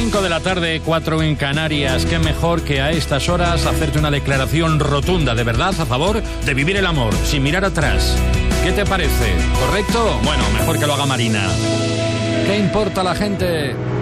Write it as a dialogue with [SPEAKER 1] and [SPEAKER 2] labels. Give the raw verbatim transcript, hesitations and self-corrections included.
[SPEAKER 1] cinco de la tarde, cuatro en Canarias. Qué mejor que a estas horas hacerte una declaración rotunda de verdad a favor de vivir el amor, sin mirar atrás. ¿Qué te parece? ¿Correcto? Bueno, mejor que lo haga Marina. ¿Qué importa a la gente?